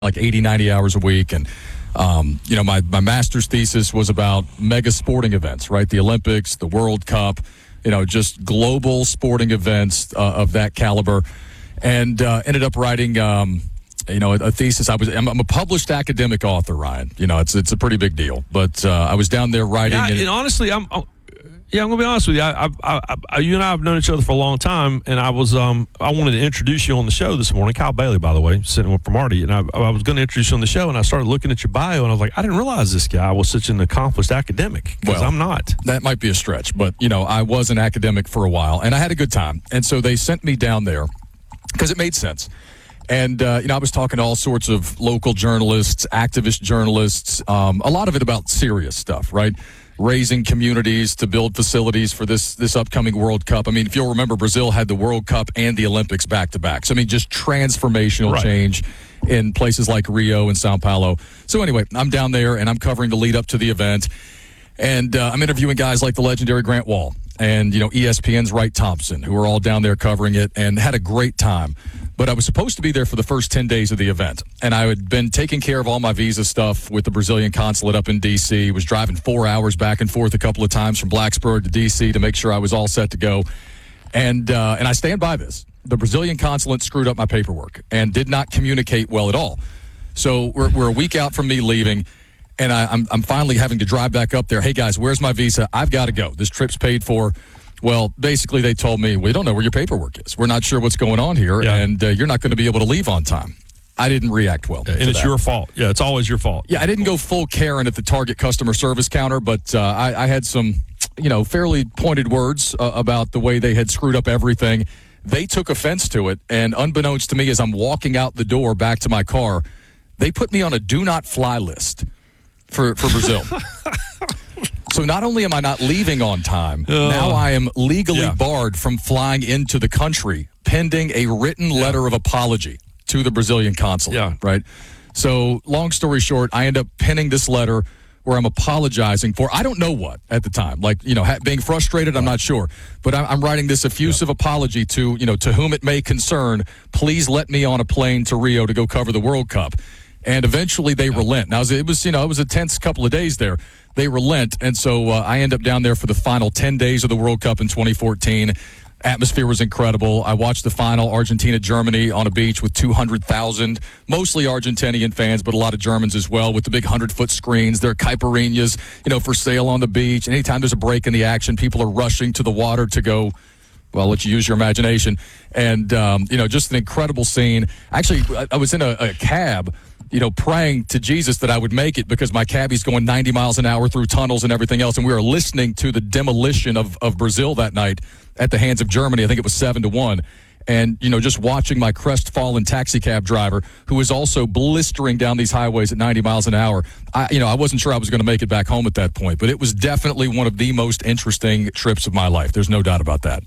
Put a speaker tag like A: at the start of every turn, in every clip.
A: like 80, 90 hours a week. And, my master's thesis was about mega sporting events, right? The Olympics, the World Cup, just global sporting events of that caliber. And ended up writing, a thesis. I'm a published academic author, Ryan. It's a pretty big deal. But I was down there writing.
B: Yeah, and honestly, I'm going to be honest with you. You and I have known each other for a long time, and I wanted to introduce you on the show this morning. Kyle Bailey, by the way, sitting with from Marty, and I was going to introduce you on the show, and I started looking at your bio, and I was like, I didn't realize this guy was such an accomplished academic, because I'm not.
A: That might be a stretch, but, I was an academic for a while, and I had a good time. And so they sent me down there because it made sense. And, I was talking to all sorts of local journalists, activist journalists, a lot of it about serious stuff, right? Raising communities to build facilities for this upcoming World Cup. I mean, if you'll remember, Brazil had the World Cup and the Olympics back-to-back. So, just transformational change in places like Rio and Sao Paulo. So, anyway, I'm down there, and I'm covering the lead-up to the event. And I'm interviewing guys like the legendary Grant Wahl and, ESPN's Wright Thompson, who are all down there covering it, and had a great time. But I was supposed to be there for the first 10 days of the event. And I had been taking care of all my visa stuff with the Brazilian consulate up in D.C., was driving 4 hours back and forth a couple of times from Blacksburg to D.C. to make sure I was all set to go. And I stand by this. The Brazilian consulate screwed up my paperwork and did not communicate well at all. So we're a week out from me leaving, and I'm finally having to drive back up there. Hey, guys, where's my visa? I've got to go. This trip's paid for. Well, basically, they told me, we don't know where your paperwork is. We're not sure what's going on here, and you're not going to be able to leave on time. I didn't react well.
B: And it's your fault. Yeah, it's always your fault.
A: Yeah, I didn't go full Karen at the Target customer service counter, but I had some, fairly pointed words about the way they had screwed up everything. They took offense to it, and unbeknownst to me, as I'm walking out the door back to my car, they put me on a do-not-fly list for Brazil. So not only am I not leaving on time, now I am legally barred from flying into the country pending a written letter of apology to the Brazilian consulate, right? So long story short, I end up penning this letter where I'm apologizing for, I don't know what at the time, like, being frustrated, I'm not sure. But I'm writing this effusive apology to, to whom it may concern. Please let me on a plane to Rio to go cover the World Cup. And eventually they relent. Now, it was a tense couple of days there. They relent, and so I end up down there for the final 10 days of the World Cup in 2014. Atmosphere was incredible. I watched the final, Argentina-Germany, on a beach with 200,000, mostly Argentinian fans, but a lot of Germans as well, with the big 100-foot screens. There are caipirinhas, for sale on the beach. And anytime there's a break in the action, people are rushing to the water to go, well, I'll let you use your imagination. And, just an incredible scene. Actually, I was in a cab, praying to Jesus that I would make it because my cabbie's going 90 miles an hour through tunnels and everything else. And we were listening to the demolition of Brazil that night at the hands of Germany. I think it was 7-1. And, just watching my crestfallen taxi cab driver, who was also blistering down these highways at 90 miles an hour. I wasn't sure I was going to make it back home at that point, but it was definitely one of the most interesting trips of my life. There's no doubt about that.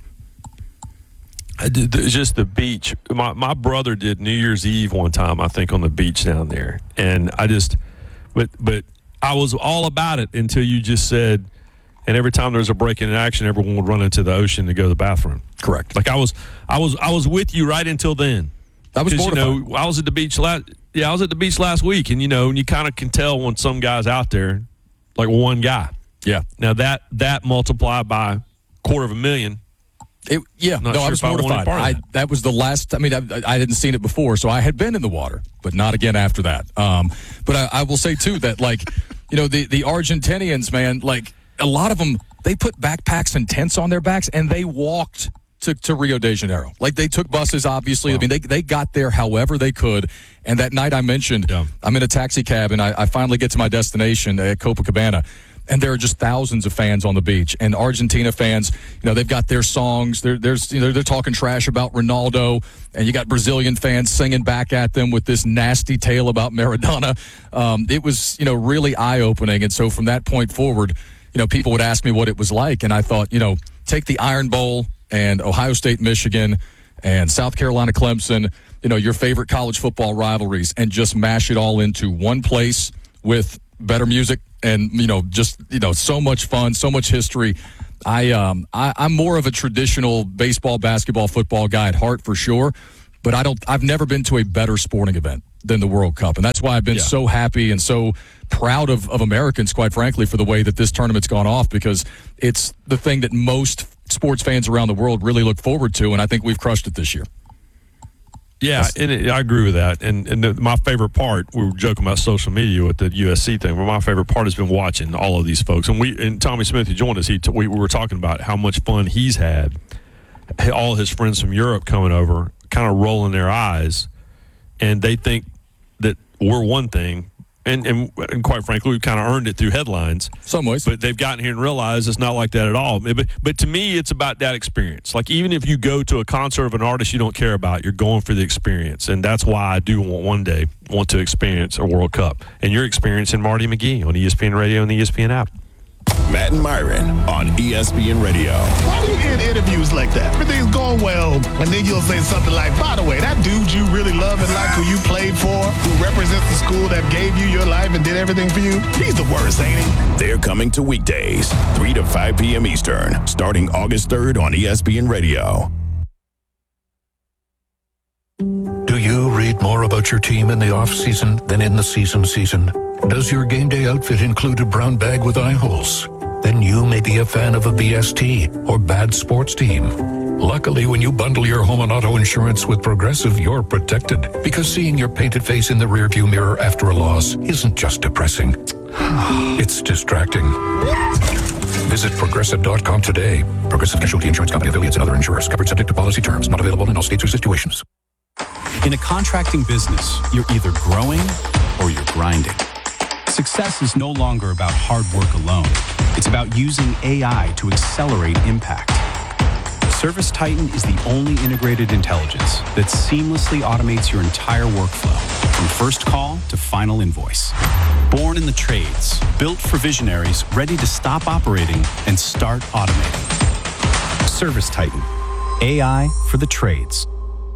B: Just the beach. My brother did New Year's Eve one time, I think, on the beach down there, and but I was all about it until you just said, and every time there was a break in action, everyone would run into the ocean to go to the bathroom.
A: Correct.
B: Like I was with you right until then.
A: That was mortifying.
B: I was at the beach last week, and and you kind of can tell when some guy's out there, like one guy.
A: Yeah.
B: Now that multiplied by 250,000.
A: I was mortified. That was the last. I mean, I hadn't seen it before, so I had been in the water, but not again after that. But I will say too that, like, the Argentinians, man, like a lot of them, they put backpacks and tents on their backs, and they walked to Rio de Janeiro. Like, they took buses, obviously. Wow. I mean, they got there however they could. And that night I mentioned, I'm in a taxi cab, and I finally get to my destination at Copacabana. And there are just thousands of fans on the beach, and Argentina fans, they've got their songs. They're talking trash about Ronaldo, and you got Brazilian fans singing back at them with this nasty tale about Maradona. It was, really eye-opening. And so from that point forward, people would ask me what it was like, and I thought, take the Iron Bowl and Ohio State, Michigan, and South Carolina, Clemson, your favorite college football rivalries, and just mash it all into one place with better music. And, so much fun, so much history. I'm more of a traditional baseball, basketball, football guy at heart for sure, but I've never been to a better sporting event than the World Cup. And that's why I've been so happy and so proud of Americans, quite frankly, for the way that this tournament's gone off, because it's the thing that most sports fans around the world really look forward to, and I think we've crushed it this year.
B: Yeah, and I agree with that. And my favorite part, we were joking about social media with the USC thing, but my favorite part has been watching all of these folks. And Tommy Smith, who joined us, we were talking about how much fun he's had. All his friends from Europe coming over, kind of rolling their eyes, and they think that we're one thing. And quite frankly, we've kind of earned it through headlines.
A: Some ways.
B: But they've gotten here and realized it's not like that at all. But to me, it's about that experience. Like, even if you go to a concert of an artist you don't care about, you're going for the experience. And that's why I do one day want to experience a World Cup. And you're experiencing Marty McGee on ESPN Radio and the ESPN app.
C: Matt and Myron on ESPN Radio.
D: Why do you get interviews like that? Everything's going well, and then you'll say something like, by the way, that dude you really love and like, who you played for, who represents the school that gave you your life and did everything for you, he's the worst, ain't he?
C: They're coming to weekdays, 3 to 5 p.m. Eastern, starting August 3rd on ESPN Radio.
E: Do you read more about your team in the off-season than in the season? Does your game day outfit include a brown bag with eye holes? Then you may be a fan of a BST or bad sports team. Luckily, when you bundle your home and auto insurance with Progressive, you're protected, because seeing your painted face in the rearview mirror after a loss isn't just depressing. It's distracting. Visit Progressive.com today. Progressive Casualty Insurance Company, affiliates, and other insurers. Covered subject to policy terms. Not available in all states or situations.
F: In a contracting business, you're either growing or you're grinding. Success is no longer about hard work alone. It's about using AI to accelerate impact. ServiceTitan is the only integrated intelligence that seamlessly automates your entire workflow, from first call to final invoice. Born in the trades, built for visionaries ready to stop operating and start automating. ServiceTitan, AI for the trades.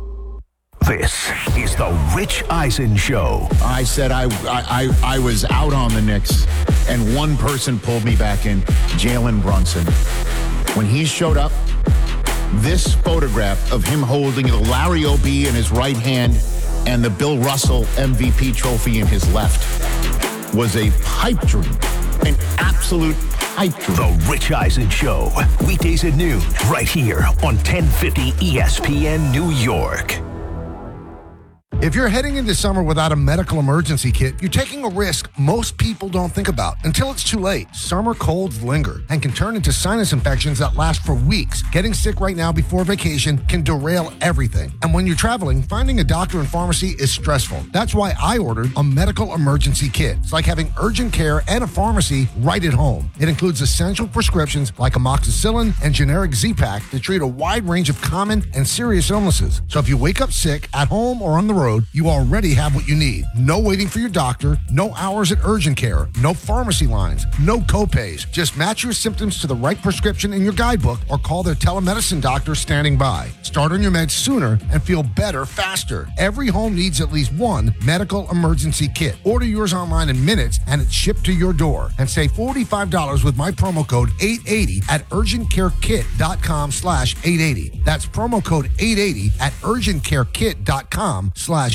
G: This is the Rich Eisen Show.
H: I said I was out on the Knicks, and one person pulled me back in, Jalen Brunson. When he showed up, this photograph of him holding the Larry O.B. in his right hand and the Bill Russell MVP trophy in his left was a pipe dream, an absolute pipe dream.
G: The Rich Eisen Show, weekdays at noon, right here on 1050 ESPN New York.
I: If you're heading into summer without a medical emergency kit, you're taking a risk most people don't think about until it's too late. Summer colds linger and can turn into sinus infections that last for weeks. Getting sick right now before vacation can derail everything. And when you're traveling, finding a doctor and pharmacy is stressful. That's why I ordered a medical emergency kit. It's like having urgent care and a pharmacy right at home. It includes essential prescriptions like amoxicillin and generic Z-Pak to treat a wide range of common and serious illnesses. So if you wake up sick at home or on the road, you already have what you need. No waiting for your doctor, no hours at urgent care, no pharmacy lines, no copays. Just match your symptoms to the right prescription in your guidebook or call their telemedicine doctor standing by. Start on your meds sooner and feel better faster. Every home needs at least one medical emergency kit. Order yours online in minutes and it's shipped to your door. And save $45 with my promo code 880 at urgentcarekit.com/880. That's promo code 880 at urgentcarekit.com/880.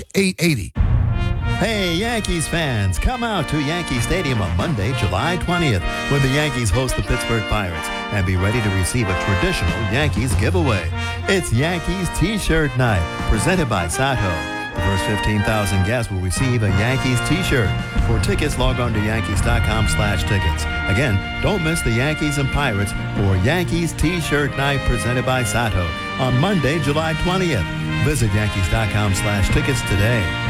J: Hey, Yankees fans, come out to Yankee Stadium on Monday, July 20th, when the Yankees host the Pittsburgh Pirates, and be ready to receive a traditional Yankees giveaway. It's Yankees T-shirt night, presented by Sato. The first 15,000 guests will receive a Yankees T-shirt. For tickets, log on to Yankees.com/tickets. Again, don't miss the Yankees and Pirates for Yankees T-shirt night presented by Sato on Monday, July 20th. Visit Yankees.com/tickets today.